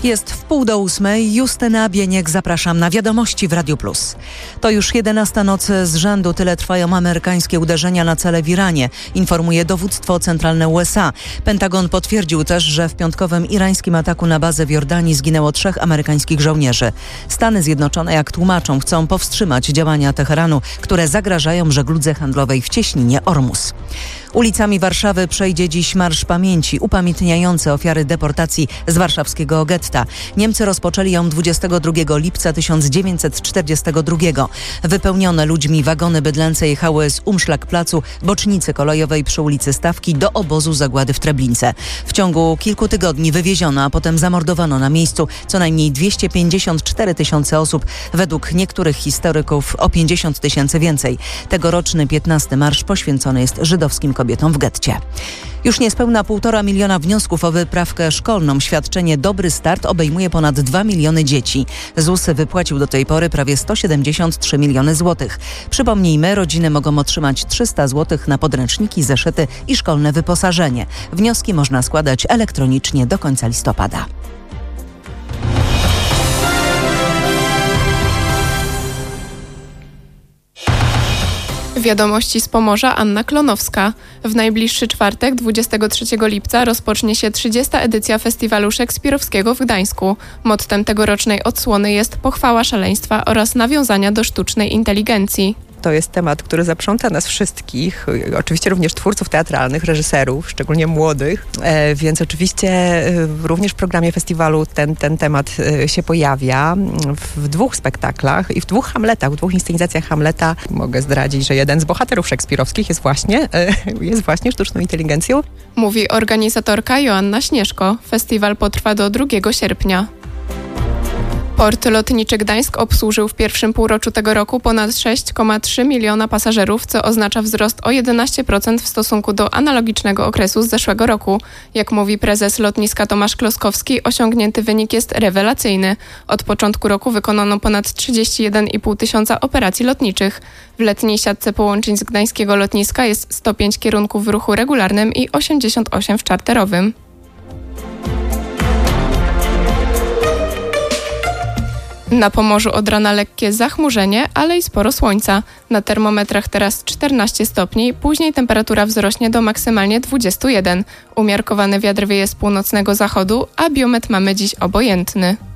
Jest 7:30. Justyna Bieniek, zapraszam na Wiadomości w Radiu Plus. To już 11. noc z rzędu, tyle trwają amerykańskie uderzenia na cele w Iranie, informuje dowództwo centralne USA. Pentagon potwierdził też, że w piątkowym irańskim ataku na bazę w Jordanii zginęło 3 amerykańskich żołnierzy. Stany Zjednoczone, jak tłumaczą, chcą powstrzymać działania Teheranu, które zagrażają żegludze handlowej w cieśninie Ormus. Ulicami Warszawy przejdzie dziś Marsz Pamięci upamiętniający ofiary deportacji z warszawskiego getta. Niemcy rozpoczęli ją 22 lipca 1942. Wypełnione ludźmi wagony bydlęce jechały z Umszlagplacu, bocznicy kolejowej przy ulicy Stawki do obozu zagłady w Treblince. W ciągu kilku tygodni wywieziono, a potem zamordowano na miejscu co najmniej 254 tysiące osób. Według niektórych historyków o 50 tysięcy więcej. Tegoroczny 15. marsz poświęcony jest żydowskim kobietom w getcie. Już niespełna 1,5 miliona wniosków o wyprawkę szkolną. Świadczenie Dobry Start obejmuje ponad 2 miliony dzieci. ZUS wypłacił do tej pory prawie 173 miliony złotych. Przypomnijmy, rodziny mogą otrzymać 300 złotych na podręczniki, zeszyty i szkolne wyposażenie. Wnioski można składać elektronicznie do końca listopada. Wiadomości z Pomorza, Anna Klonowska. W najbliższy czwartek, 23 lipca, rozpocznie się 30. edycja Festiwalu Szekspirowskiego w Gdańsku. Mottem tegorocznej odsłony jest pochwała szaleństwa oraz nawiązania do sztucznej inteligencji. To jest temat, który zaprząta nas wszystkich, oczywiście również twórców teatralnych, reżyserów, szczególnie młodych, więc oczywiście również w programie festiwalu ten temat się pojawia w 2 spektaklach i w 2 Hamletach, w 2 inscenizacjach Hamleta. Mogę zdradzić, że jeden z bohaterów szekspirowskich jest właśnie sztuczną inteligencją. Mówi organizatorka Joanna Śnieżko. Festiwal potrwa do 2 sierpnia. Port lotniczy Gdańsk obsłużył w pierwszym półroczu tego roku ponad 6,3 miliona pasażerów, co oznacza wzrost o 11% w stosunku do analogicznego okresu z zeszłego roku. Jak mówi prezes lotniska Tomasz Kloskowski, osiągnięty wynik jest rewelacyjny. Od początku roku wykonano ponad 31,5 tysiąca operacji lotniczych. W letniej siatce połączeń z gdańskiego lotniska jest 105 kierunków w ruchu regularnym i 88 w czarterowym. Na Pomorzu od rana lekkie zachmurzenie, ale i sporo słońca. Na termometrach teraz 14 stopni, później temperatura wzrośnie do maksymalnie 21. Umiarkowany wiatr wieje z północnego zachodu, a biometr mamy dziś obojętny.